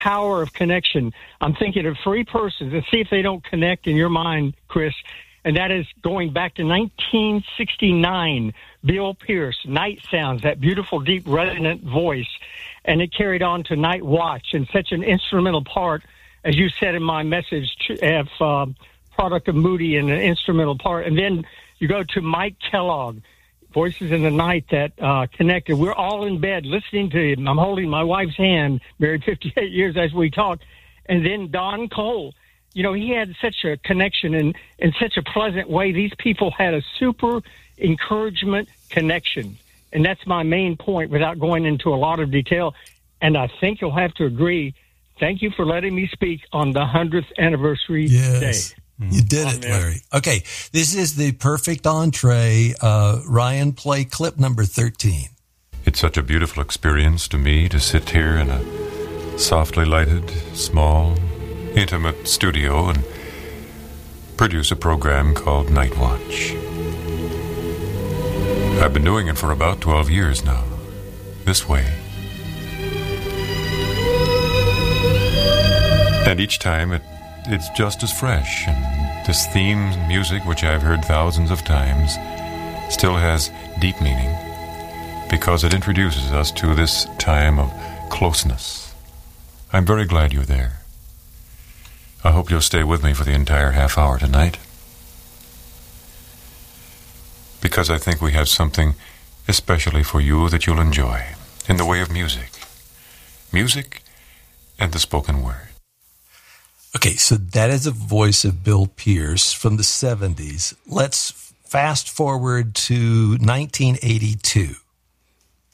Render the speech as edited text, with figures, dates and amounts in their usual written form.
power of connection. I'm thinking of three persons and see if they don't connect in your mind, Chris. And that is going back to 1969, Bill Pierce, Night Sounds, that beautiful, deep, resonant voice. And it carried on to Night Watch, and such an instrumental part, as you said in my message, product of Moody and an instrumental part. And then you go to Mike Kellogg, Voices in the Night, that connected. We're all in bed listening to him. I'm holding my wife's hand, married 58 years as we talk. And then Don Cole. You know, he had such a connection in such a pleasant way. These people had a super encouragement connection. And that's my main point without going into a lot of detail. And I think you'll have to agree. Thank you for letting me speak on the 100th anniversary day. You did it, Larry. Okay, this is the perfect entree. Ryan, play clip number 13. It's such a beautiful experience to me to sit here in a softly lighted, small, intimate studio and produce a program called Night Watch. I've been doing it for about 12 years now, this way. And each time it's just as fresh, and this theme music, which I've heard thousands of times, still has deep meaning because it introduces us to this time of closeness. I'm very glad you're there. I hope you'll stay with me for the entire half hour tonight, because I think we have something especially for you that you'll enjoy in the way of music. Music and the spoken word. Okay, so that is a voice of Bill Pierce from the 70s. Let's fast forward to 1982.